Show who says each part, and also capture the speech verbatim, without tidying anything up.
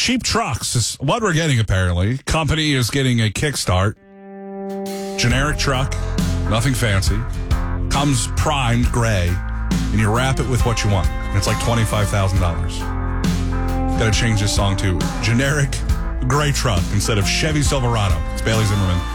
Speaker 1: cheap trucks is what we're getting, apparently. Company is getting a kickstart. Generic truck, nothing fancy. Comes primed gray, and you wrap it with what you want. And it's like twenty-five thousand dollars. Got to change this song to generic gray truck instead of Chevy Silverado. It's Bailey Zimmerman.